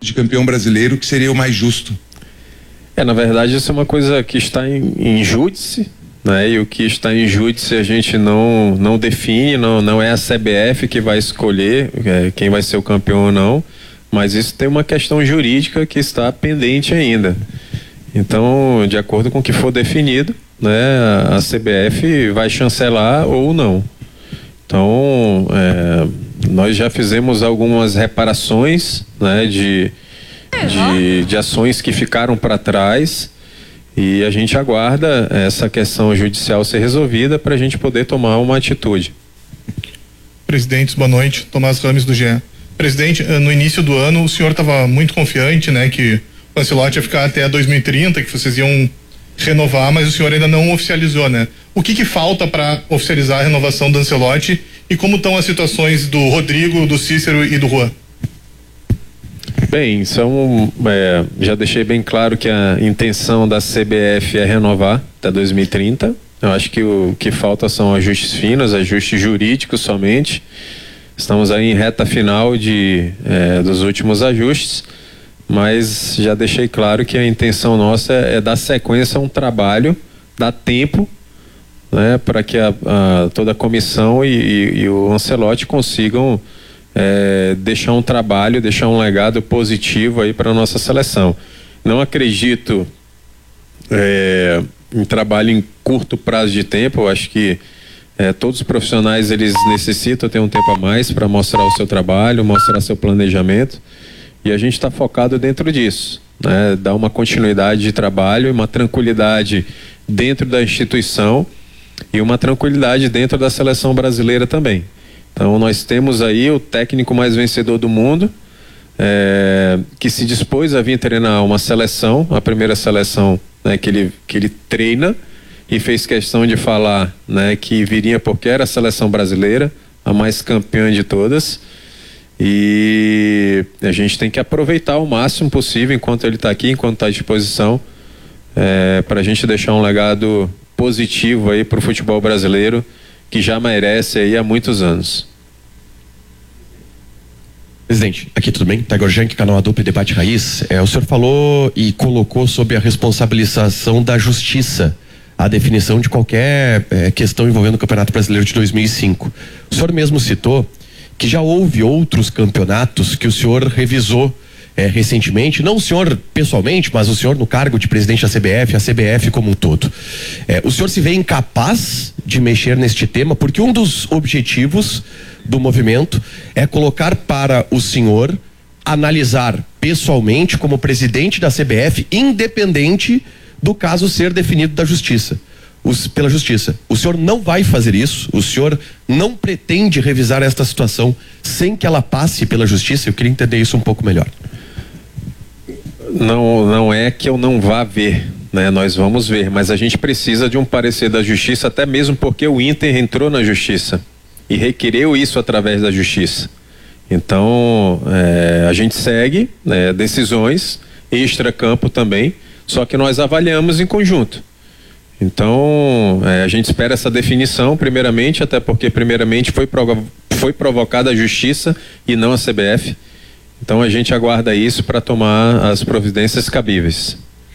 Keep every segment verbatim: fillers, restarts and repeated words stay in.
de campeão brasileiro que seria o mais justo? É, na verdade, isso é uma coisa que está em, em júdice, né? E o que está em júdice a gente não, não define, não, não é a C B F que vai escolher é, quem vai ser o campeão ou não, mas isso tem uma questão jurídica que está pendente ainda. Então, de acordo com o que for definido, né, a C B F vai chancelar ou não. Então, é, nós já fizemos algumas reparações, né, de, de, de ações que ficaram para trás, e a gente aguarda essa questão judicial ser resolvida para a gente poder tomar uma atitude. Presidente, boa noite. Tomás Rames, do G E. Presidente, no início do ano o senhor estava muito confiante, né, que o Ancelotti ia ficar até dois mil e trinta, que vocês iam renovar, mas o senhor ainda não oficializou, né? O que que falta para oficializar a renovação do Ancelotti e como estão as situações do Rodrigo, do Cícero e do Juan? Bem, são, é, já deixei bem claro que a intenção da C B F é renovar até dois mil e trinta. Eu acho que o que falta são ajustes finos, ajustes jurídicos somente. Estamos aí em reta final de, é, dos últimos ajustes, mas já deixei claro que a intenção nossa é, é dar sequência a um trabalho, dar tempo, né, para que a, a, toda a comissão e, e, e o Ancelotti consigam é, deixar um trabalho, deixar um legado positivo aí para a nossa seleção. Não acredito é, em trabalho em curto prazo de tempo. Eu acho que é, todos os profissionais eles necessitam ter um tempo a mais para mostrar o seu trabalho, mostrar seu planejamento, e a gente está focado dentro disso, né? Dar uma continuidade de trabalho e uma tranquilidade dentro da instituição e uma tranquilidade dentro da seleção brasileira também. Então nós temos aí o técnico mais vencedor do mundo, é, que se dispôs a vir treinar uma seleção, a primeira seleção, né, que ele, que ele treina, e fez questão de falar, né, que viria porque era a seleção brasileira, a mais campeã de todas, e a gente tem que aproveitar o máximo possível enquanto ele está aqui, enquanto está à disposição, é, para a gente deixar um legado positivo aí para o futebol brasileiro, que já merece aí há muitos anos. Presidente, aqui tudo bem? Tagor Jank, canal A Dupla e Debate Raiz. É, o senhor falou e colocou sobre a responsabilização da justiça a definição de qualquer é, questão envolvendo o Campeonato Brasileiro de dois mil e cinco. O senhor mesmo citou que já houve outros campeonatos que o senhor revisou é, recentemente, não o senhor pessoalmente, mas o senhor no cargo de presidente da C B F, a C B F como um todo. É, o senhor se vê incapaz de mexer neste tema, porque um dos objetivos do movimento é colocar para o senhor analisar pessoalmente como presidente da C B F, independente do caso ser definido da justiça, os, pela justiça. O senhor não vai fazer isso? O senhor não pretende revisar esta situação sem que ela passe pela justiça? Eu queria entender isso um pouco melhor. Não, não é que eu não vá ver, né? Nós vamos ver, mas a gente precisa de um parecer da justiça, até mesmo porque o Inter entrou na justiça e requereu isso através da justiça. Então, é, a gente segue, né, decisões extra-campo também, só que nós avaliamos em conjunto. Então, é, a gente espera essa definição, primeiramente, até porque, primeiramente, foi, provo- foi provocada a justiça e não a C B F. Então, a gente aguarda isso para tomar as providências cabíveis.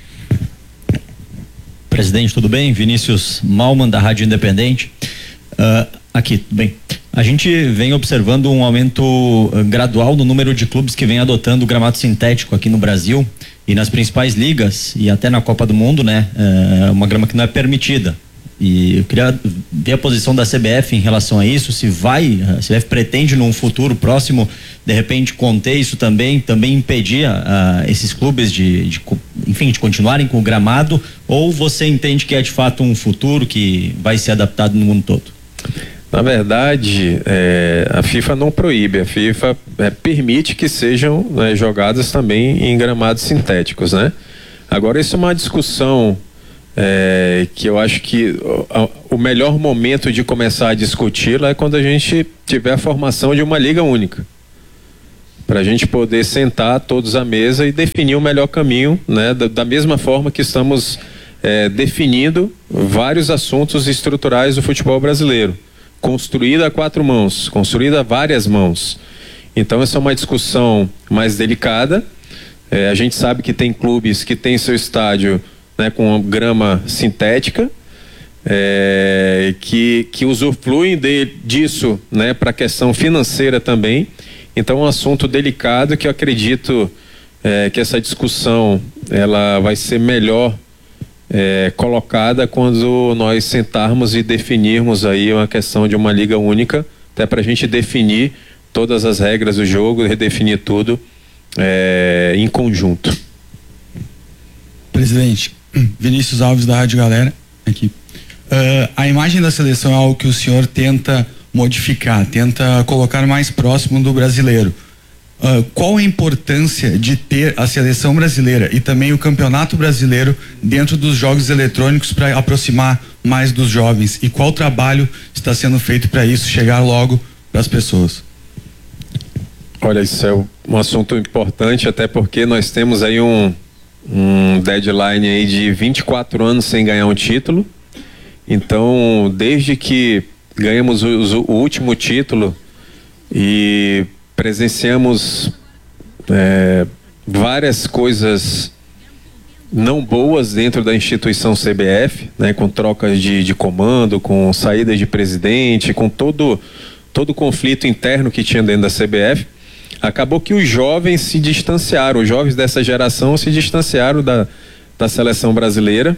Presidente, tudo bem? Vinícius Malman, da Rádio Independente. Uh, aqui, tudo bem. A gente vem observando um aumento uh, gradual no número de clubes que vem adotando o gramado sintético aqui no Brasil e nas principais ligas e até na Copa do Mundo, né? Uh, uma grama que não é permitida. E eu queria ver a posição da C B F em relação a isso, se vai, a C B F pretende num futuro próximo, de repente, conter isso também, também impedir uh, esses clubes de, de, enfim, de continuarem com o gramado, ou você entende que é de fato um futuro que vai ser adaptado no mundo todo? Na verdade, é, a FIFA não proíbe, a FIFA é, permite que sejam, né, jogadas também em gramados sintéticos, né? Agora, isso é uma discussão é, que eu acho que o, o melhor momento de começar a discuti-la é quando a gente tiver a formação de uma liga única, para a gente poder sentar todos à mesa e definir o melhor caminho, né? Da, da mesma forma que estamos é, definindo vários assuntos estruturais do futebol brasileiro, construída a quatro mãos, construída a várias mãos. Então essa é uma discussão mais delicada. É, a gente sabe que tem clubes que têm seu estádio, né, com grama sintética, é, que, que usufruem de, disso, né, para a questão financeira também. Então é um assunto delicado que eu acredito é, que essa discussão ela vai ser melhor é, colocada quando nós sentarmos e definirmos aí uma questão de uma liga única, até para a gente definir todas as regras do jogo, redefinir tudo é, em conjunto. Presidente, Vinícius Alves da Rádio Galera, aqui. Uh, a imagem da seleção é algo que o senhor tenta modificar, tenta colocar mais próximo do brasileiro. Uh, qual a importância de ter a seleção brasileira e também o campeonato brasileiro dentro dos jogos eletrônicos para aproximar mais dos jovens? E qual trabalho está sendo feito para isso chegar logo para as pessoas? Olha, isso é um assunto importante, até porque nós temos aí um, um deadline aí de vinte e quatro anos sem ganhar um título. Então, desde que ganhamos o, o último título e presenciamos é, várias coisas não boas dentro da instituição C B F, né, com trocas de, de comando, com saídas de presidente, com todo, todo o conflito interno que tinha dentro da C B F, acabou que os jovens se distanciaram, os jovens dessa geração se distanciaram da, da seleção brasileira.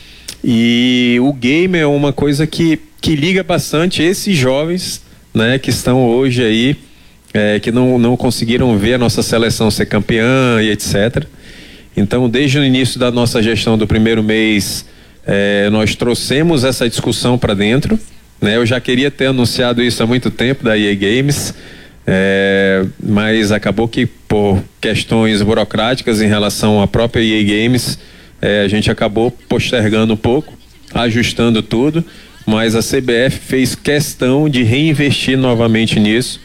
E o game é uma coisa que, que liga bastante esses jovens, né, que estão hoje aí, é, que não, não conseguiram ver a nossa seleção ser campeã e etcétera. Então, desde o início da nossa gestão do primeiro mês, é, nós trouxemos essa discussão para dentro, né? Eu já queria ter anunciado isso há muito tempo da E A Games, é, mas acabou que por questões burocráticas em relação à própria E A Games, é, a gente acabou postergando um pouco, ajustando tudo, mas a C B F fez questão de reinvestir novamente nisso,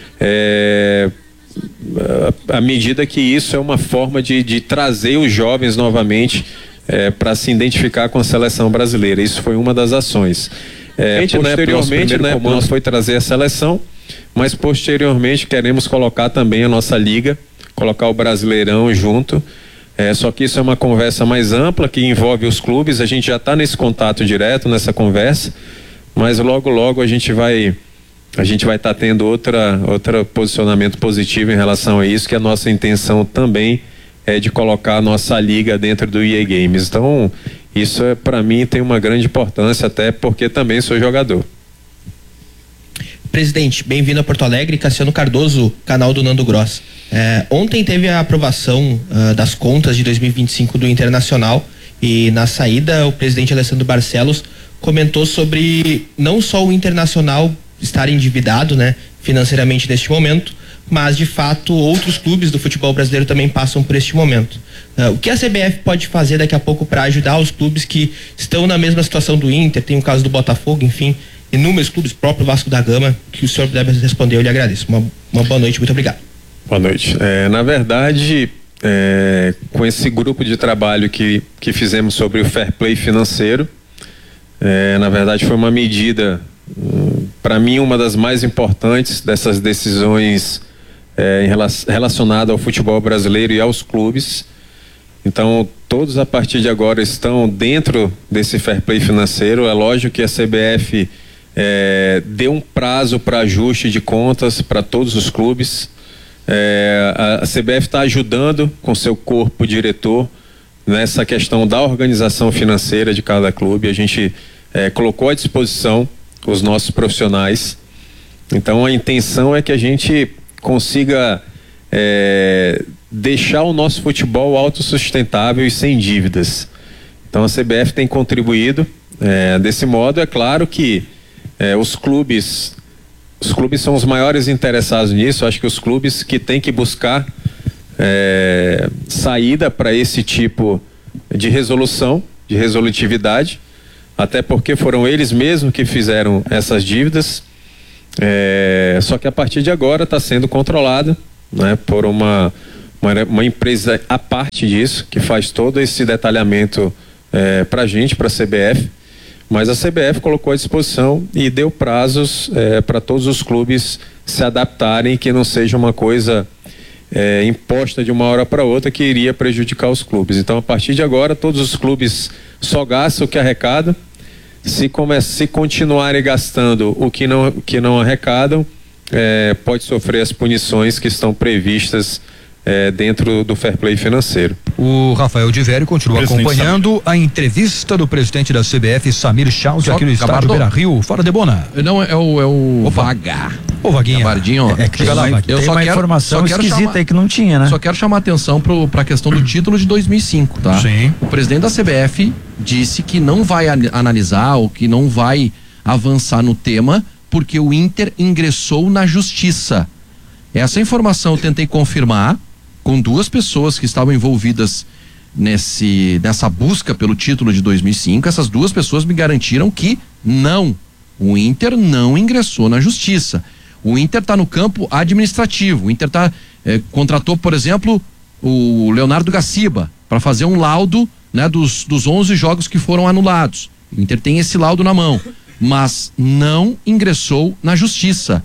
é, à medida que isso é uma forma de, de trazer os jovens novamente é, para se identificar com a seleção brasileira. Isso foi uma das ações. É, posteriormente, né, o nosso foi trazer a seleção, mas posteriormente queremos colocar também a nossa liga, colocar o Brasileirão junto. É, só que isso é uma conversa mais ampla que envolve os clubes. A gente já está nesse contato direto, nessa conversa, mas logo logo a gente vai a gente vai estar tá tendo outra outro posicionamento positivo em relação a isso, que a nossa intenção também é de colocar a nossa liga dentro do E A Games. Então isso é, para mim tem uma grande importância, até porque também sou jogador. Presidente, bem-vindo a Porto Alegre. Cassiano Cardoso, canal do Nando Gross. É, ontem teve a aprovação uh, das contas de dois mil e vinte e cinco do Internacional, e na saída o presidente Alessandro Barcelos comentou sobre não só o Internacional estar endividado, né, financeiramente neste momento, mas de fato outros clubes do futebol brasileiro também passam por este momento. Uh, o que a C B F pode fazer daqui a pouco para ajudar os clubes que estão na mesma situação do Inter? Tem o caso do Botafogo, enfim, inúmeros clubes, próprio Vasco da Gama, que o senhor deve responder, eu lhe agradeço. Uma, uma boa noite, muito obrigado. Boa noite. É, na verdade, é, com esse grupo de trabalho que, que fizemos sobre o fair play financeiro, é, na verdade foi uma medida, hum, para mim, uma das mais importantes dessas decisões é, relacionadas ao futebol brasileiro e aos clubes. Então, todos a partir de agora estão dentro desse fair play financeiro. É lógico que a C B F é, deu um prazo para ajuste de contas para todos os clubes. É, a, a C B F está ajudando com seu corpo diretor nessa questão da organização financeira de cada clube. A gente é, colocou à disposição os nossos profissionais. Então a intenção é que a gente consiga é, deixar o nosso futebol autossustentável e sem dívidas. Então a C B F tem contribuído é, desse modo. É claro que é, os clubes os clubes são os maiores interessados nisso. Acho que os clubes que têm que buscar é, saída para esse tipo de resolução, de resolutividade, até porque foram eles mesmos que fizeram essas dívidas. É, só que a partir de agora está sendo controlada, né, por uma, uma, uma empresa à parte disso, que faz todo esse detalhamento é, para a gente, para a C B F, Mas a C B F colocou à disposição e deu prazos é, para todos os clubes se adaptarem, que não seja uma coisa é, imposta de uma hora para outra que iria prejudicar os clubes. Então, a partir de agora, todos os clubes só gastam o que arrecadam. Se, come, se continuarem gastando o que não, que não arrecadam, é, pode sofrer as punições que estão previstas É, dentro do fair play financeiro. O Rafael de Vério continua acompanhando a entrevista do presidente da C B F, Samir Chaldi, aqui no estádio Beira-Rio. Fora de Bona. Não, é o, é o Vaga. Ô, Vaguinha. Gabardinho. É, é que tem, lá, uma, eu tem só uma quero, informação só quero esquisita chamar, aí que não tinha, né? Só quero chamar atenção pro, pra questão do título de dois mil e cinco, tá? Sim. O presidente da C B F disse que não vai analisar ou que não vai avançar no tema porque o Inter ingressou na justiça. Essa informação eu tentei confirmar com duas pessoas que estavam envolvidas nesse, nessa busca pelo título de dois mil e cinco. Essas duas pessoas me garantiram que não, o Inter não ingressou na justiça. O Inter está no campo administrativo. O Inter tá, eh, contratou, por exemplo, o Leonardo Gaciba para fazer um laudo, né, dos, dos onze jogos que foram anulados. O Inter tem esse laudo na mão, mas não ingressou na justiça.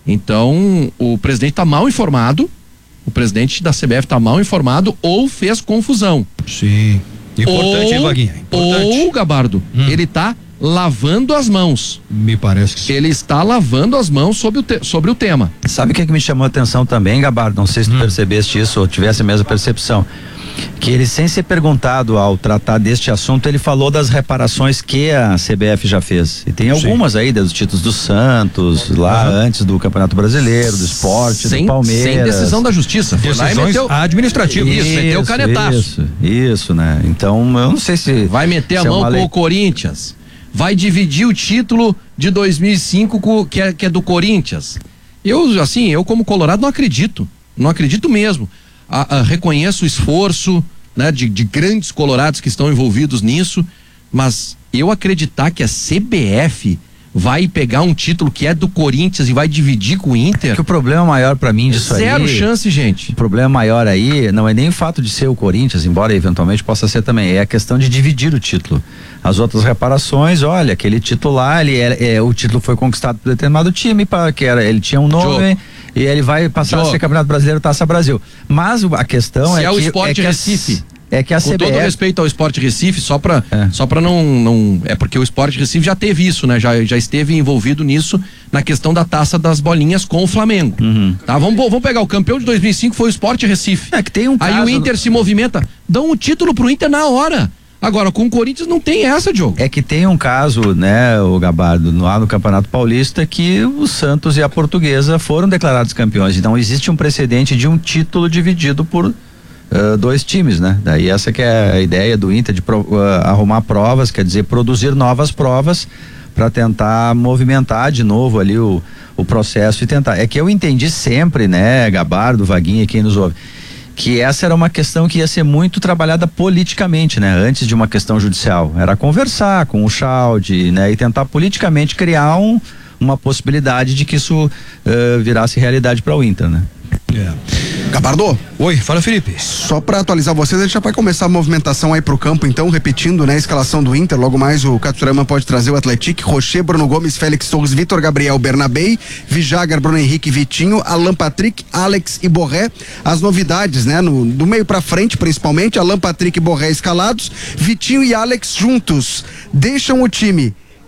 Então, o presidente está mal informado. O presidente da C B F está mal informado ou fez confusão. Sim. Importante, ou, hein, Vaguinha? Importante. Ou, Gabardo, hum. ele está lavando as mãos. Me parece que sim. Ele está lavando as mãos sobre o, te, sobre o tema. Sabe o que, que me chamou a atenção também, Gabardo? Não sei se tu hum. percebeste isso ou tivesse a mesma percepção. Que ele, sem ser perguntado ao tratar deste assunto, ele falou das reparações que a C B F já fez. E tem algumas Sim. aí, dos títulos do Santos, lá uhum. antes do Campeonato Brasileiro, do Esporte, sem, do Palmeiras. Sem decisão da justiça. Foi Decisões lá e meteu, administrativas. Isso, isso, meteu o canetaço. Isso, isso, né? Então, eu não sei se... Vai meter a mão é com lei... o Corinthians. Vai dividir o título de dois mil e cinco com, que, é, que é do Corinthians. Eu, assim, eu como colorado não acredito. Não acredito mesmo. A, a, reconheço o esforço, né, de, de grandes colorados que estão envolvidos nisso, mas eu acreditar que a C B F vai pegar um título que é do Corinthians e vai dividir com o Inter. É que o problema maior pra mim disso zero aí... Zero chance, gente. O problema maior aí não é nem o fato de ser o Corinthians, embora eventualmente possa ser também, é a questão de dividir o título. As outras reparações, olha, aquele titular, ele é, é, o título foi conquistado por determinado time, pra, que era, ele tinha um nome... Joe. E ele vai passar Joe. a ser Campeonato Brasileiro, Taça Brasil. Mas a questão Se é, é que... o Sport é que Recife. É que a Com C B F... todo respeito ao Sport Recife, só pra, é. só pra não, não... É porque o Sport Recife já teve isso, né? Já, já esteve envolvido nisso, na questão da Taça das Bolinhas com o Flamengo. Uhum. Tá? Vamos, vamos pegar o campeão de dois mil e cinco, foi o Sport Recife. É que tem um Aí caso... o Inter se movimenta, dão um título pro Inter na hora. Agora, com o Corinthians não tem essa, Diogo. É que tem um caso, né, o Gabardo, lá no Campeonato Paulista, que o Santos e a Portuguesa foram declarados campeões. Então existe um precedente de um título dividido por uh, dois times, né? Daí essa que é a ideia do Inter de pro, uh, arrumar provas, quer dizer, produzir novas provas para tentar movimentar de novo ali o, o processo e tentar. É que eu entendi sempre, né, Gabardo, Vaguinha, quem nos ouve, que essa era uma questão que ia ser muito trabalhada politicamente, né? Antes de uma questão judicial. Era conversar com o Chaldi, né? E tentar politicamente criar um, uma possibilidade de que isso uh, virasse realidade para o Inter, né? É. Gabardo? Oi, fala, Felipe. Só para atualizar vocês, a gente já vai começar a movimentação aí pro campo, então, repetindo, né, a escalação do Inter, logo mais o Katsurama pode trazer o Atlético, Rocher, Bruno Gomes, Félix Torres, Vitor Gabriel, Bernabei, Vijagar, Bruno Henrique, Vitinho, Alan Patrick, Alex e Borré. As novidades, né, no, do meio para frente, principalmente, Alan Patrick e Borré escalados, Vitinho e Alex juntos, deixam o time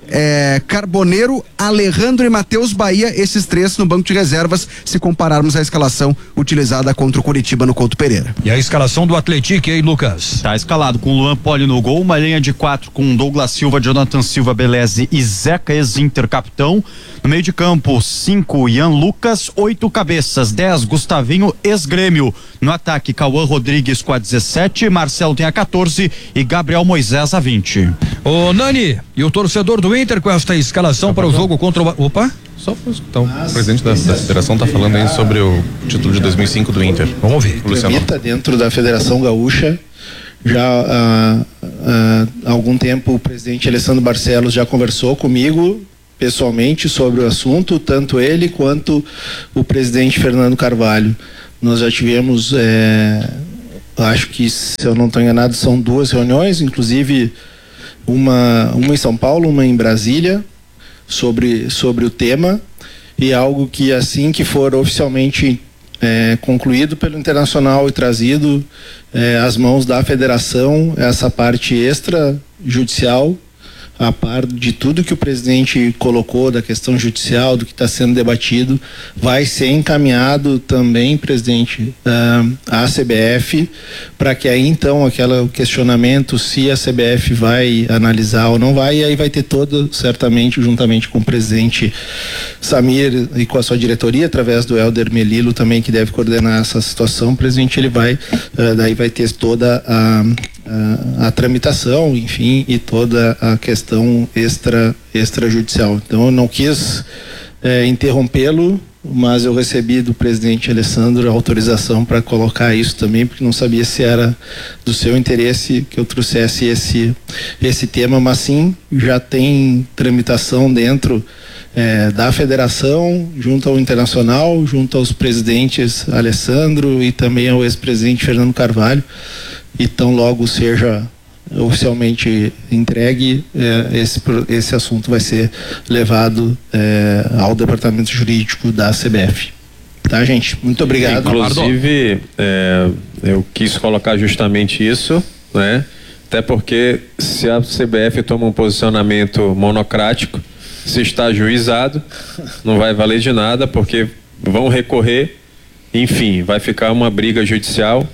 É, Carboneiro, Alejandro e Matheus Bahia, esses três no banco de reservas, se compararmos à escalação utilizada contra o Curitiba no Couto Pereira. E a escalação do Atlético aí, Lucas? Tá escalado com Luan Poli no gol, uma linha de quatro com Douglas Silva, Jonathan Silva, Beleze e Zeca, ex-Inter capitão. No meio de campo, cinco, Ian Lucas, oito cabeças, dez, Gustavinho, ex-Grêmio. No ataque, Cauã Rodrigues com a dezessete, Marcelo tem a quatorze e Gabriel Moisés a vinte. Ô Nani, e o torcedor do Inter com esta escalação para o jogo contra o... Opa? Só então, o presidente da, da federação está falando aí sobre o título de dois mil e cinco do Inter. Vamos ouvir. Permita, dentro da Federação Gaúcha, já há uh, uh, algum tempo o presidente Alessandro Barcelos já conversou comigo pessoalmente sobre o assunto, tanto ele quanto o presidente Fernando Carvalho. Nós já tivemos, é, acho que, se eu não estou enganado, são duas reuniões, inclusive uma, uma em São Paulo, uma em Brasília, sobre, sobre o tema, e algo que assim que for oficialmente é, concluído pelo Internacional e trazido é, às mãos da federação, essa parte extrajudicial, a par de tudo que o presidente colocou da questão judicial, do que está sendo debatido, vai ser encaminhado também, presidente, uh, à C B F, para que aí então aquele questionamento se a C B F vai analisar ou não vai, e aí vai ter todo, certamente, juntamente com o presidente Samir e com a sua diretoria, através do Helder Melilo também, que deve coordenar essa situação, o presidente ele vai, uh, daí vai ter toda a A, a tramitação, enfim, e toda a questão extra, extrajudicial. Então eu não quis é, interrompê-lo, mas eu recebi do presidente Alessandro a autorização para colocar isso também, porque não sabia se era do seu interesse que eu trouxesse esse, esse tema, mas sim, já tem tramitação dentro é, da federação, junto ao Internacional, junto aos presidentes Alessandro e também ao ex-presidente Fernando Carvalho. E tão logo seja oficialmente entregue, eh, esse, esse assunto vai ser levado eh, ao departamento jurídico da C B F. Tá, gente? Muito obrigado. Inclusive, é, eu quis colocar justamente isso, né? Até porque se a C B F toma um posicionamento monocrático, se está ajuizado, não vai valer de nada, porque vão recorrer, enfim, vai ficar uma briga judicial.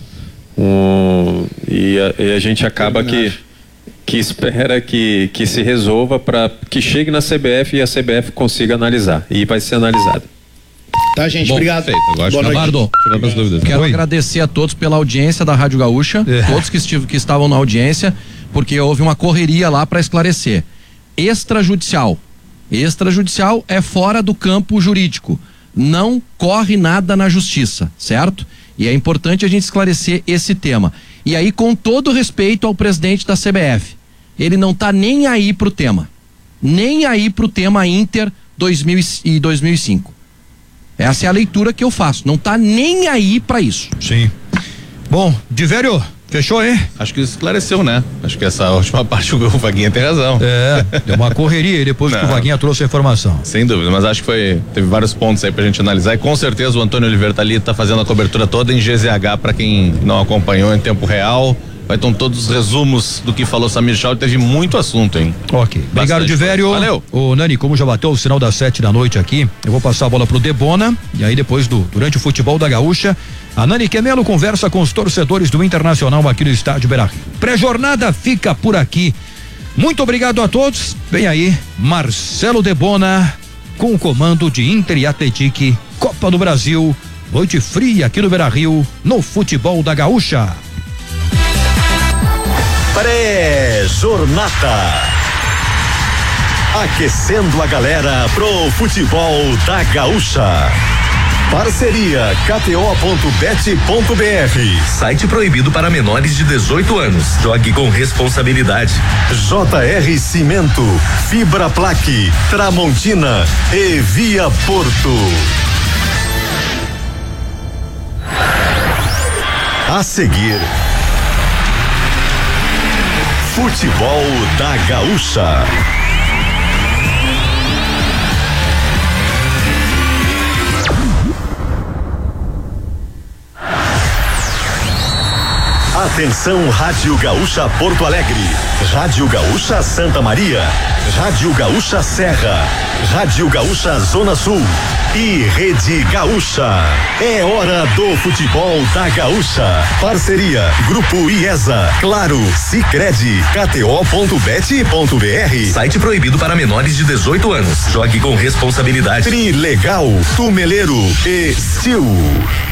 Um, e, a, e a gente acaba que, que espera que, que se resolva para que chegue na C B F e a C B F consiga analisar, e vai ser analisado. Tá, gente, Bom, obrigado. Agora, Boa Gabardo, dúvidas. Quero Oi. agradecer a todos pela audiência da Rádio Gaúcha, é. todos que, estiv- que estavam na audiência, porque houve uma correria lá para esclarecer. Extrajudicial. Extrajudicial é fora do campo jurídico. Não corre nada na justiça, certo? E é importante a gente esclarecer esse tema. E aí, com todo respeito ao presidente da C B F, ele não tá nem aí pro tema. Nem aí pro tema Inter dois mil e dois mil e cinco. Essa é a leitura que eu faço. Não tá nem aí pra isso. Sim. Bom, Divério, fechou, hein? Acho que esclareceu, né? Acho que essa última parte o Vaguinha tem razão. É, deu uma correria aí depois que o Vaguinha trouxe a informação. Sem dúvida, mas acho que foi, teve vários pontos aí pra gente analisar, e com certeza o Antônio Oliveira tá ali, tá fazendo a cobertura toda em G Z H pra quem não acompanhou em tempo real. Vai ter todos os resumos do que falou Samir Schauer, teve muito assunto, hein? Ok. Obrigado, Divério. Valeu. O Nani, como já bateu o sinal das sete da noite aqui, eu vou passar a bola pro Debona, e aí depois do, durante o futebol da Gaúcha, a Nani Quemelo conversa com os torcedores do Internacional aqui no estádio Beira-Rio. Pré-jornada fica por aqui. Muito obrigado a todos. Vem aí, Marcelo Debona, com o comando de Inter e Atlético, Copa do Brasil, noite fria aqui no Beira-Rio, no futebol da Gaúcha. Pré-jornada. Aquecendo a galera pro futebol da Gaúcha. Parceria K T O ponto bet ponto B R. Site proibido para menores de dezoito anos. Jogue com responsabilidade. J R Cimento, Fibra Plaque, Tramontina e Via Porto. A seguir, futebol da Gaúcha. Atenção, Rádio Gaúcha Porto Alegre, Rádio Gaúcha Santa Maria, Rádio Gaúcha Serra, Rádio Gaúcha Zona Sul e Rede Gaúcha. É hora do futebol da Gaúcha. Parceria Grupo IESA, Claro, Sicredi, K T O ponto bet ponto B R. Site proibido para menores de dezoito anos. Jogue com responsabilidade. Trilegal, Tumeleiro e Sil.